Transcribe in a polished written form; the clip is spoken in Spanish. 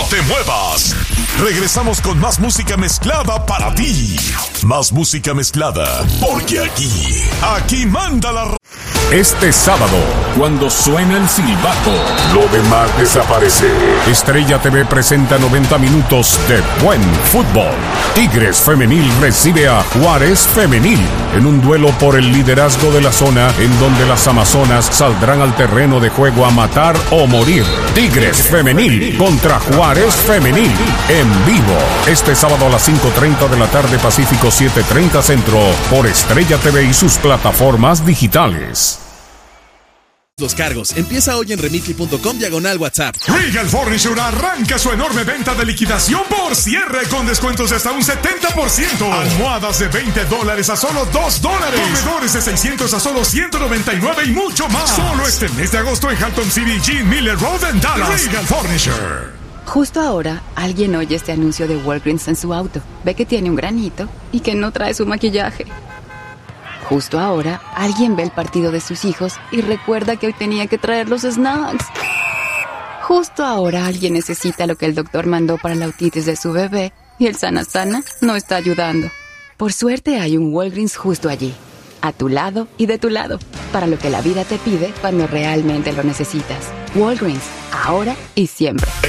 te muevas. Regresamos con más música mezclada para ti. Más música mezclada, porque aquí manda la... Este sábado, cuando suena el silbato, lo demás desaparece. Estrella TV presenta 90 minutos de buen fútbol. Tigres Femenil recibe a Juárez Femenil en un duelo por el liderazgo de la zona, en donde las amazonas saldrán al terreno de juego a matar o morir. Tigres Femenil contra Juárez Femenil en vivo. Este sábado a las 5:30 de la tarde, Pacífico 7:30 Centro, por Estrella TV y sus plataformas digitales. Los cargos. Empieza hoy en remitly.com/WhatsApp. Regal Furniture arranca su enorme venta de liquidación por cierre con descuentos de hasta un 70%. Almohadas de $20 a solo $2. Comedores de 600 a solo $199 y mucho más. Solo este mes de agosto en Halton City, Gene Miller Road en Dallas. Regal Furniture. Justo ahora, alguien oye este anuncio de Walgreens en su auto. Ve que tiene un granito y que no trae su maquillaje. Justo ahora, alguien ve el partido de sus hijos y recuerda que hoy tenía que traer los snacks. Justo ahora, alguien necesita lo que el doctor mandó para la otitis de su bebé y el Sana no está ayudando. Por suerte, hay un Walgreens justo allí, a tu lado y de tu lado, para lo que la vida te pide cuando realmente lo necesitas. Walgreens, ahora y siempre.